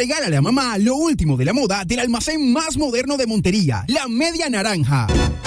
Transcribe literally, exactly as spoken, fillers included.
Regálale a mamá lo último de la moda del almacén más moderno de Montería, La Media Naranja.